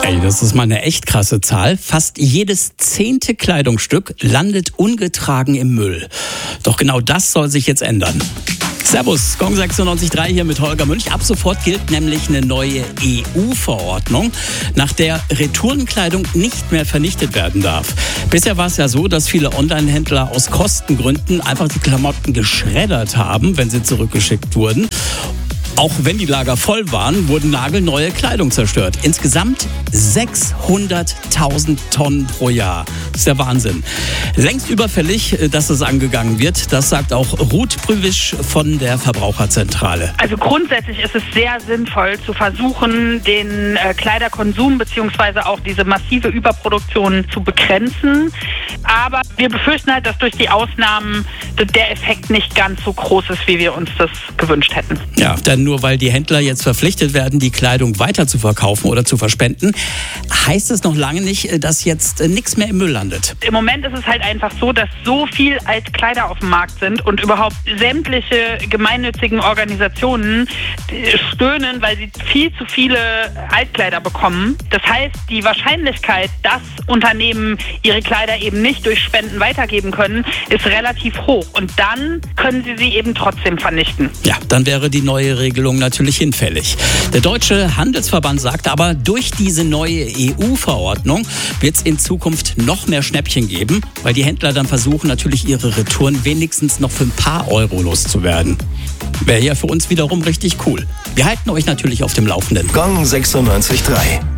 Ey, das ist mal eine echt krasse Zahl. Fast jedes 10. Kleidungsstück landet ungetragen im Müll. Doch genau das soll sich jetzt ändern. Servus, Gong 96.3 hier mit Holger Münch. Ab sofort gilt nämlich eine neue EU-Verordnung, nach der Retourenkleidung nicht mehr vernichtet werden darf. Bisher war es ja so, dass viele Online-Händler aus Kostengründen einfach die Klamotten geschreddert haben, wenn sie zurückgeschickt wurden. Auch wenn die Lager voll waren, wurden nagelneue Kleidung zerstört. Insgesamt 600.000 Tonnen pro Jahr. Das ist der Wahnsinn. Längst überfällig, dass es angegangen wird. Das sagt auch Ruth Prüwisch von der Verbraucherzentrale. Also grundsätzlich ist es sehr sinnvoll zu versuchen, den Kleiderkonsum bzw. auch diese massive Überproduktion zu begrenzen. Aber wir befürchten halt, dass durch die Ausnahmen der Effekt nicht ganz so groß ist, wie wir uns das gewünscht hätten. Ja, denn nur weil die Händler jetzt verpflichtet werden, die Kleidung weiter zu verkaufen oder zu verspenden, heißt es noch lange nicht, dass jetzt nichts mehr im Müll landet. Im Moment ist es halt einfach so, dass so viel Altkleider auf dem Markt sind und überhaupt sämtliche gemeinnützigen Organisationen stöhnen, weil sie viel zu viele Altkleider bekommen. Das heißt, die Wahrscheinlichkeit, dass Unternehmen ihre Kleider eben nicht durch Spenden weitergeben können, ist relativ hoch. Und dann können sie eben trotzdem vernichten. Ja, dann wäre die neue Regelung natürlich hinfällig. Der Deutsche Handelsverband sagt aber, durch diese neue EU-Verordnung wird es in Zukunft noch mehr Schnäppchen geben, weil die Händler dann versuchen, natürlich ihre Retouren wenigstens noch für ein paar Euro loszuwerden. Wäre ja für uns wiederum richtig cool. Wir halten euch natürlich auf dem Laufenden. Gong 96.3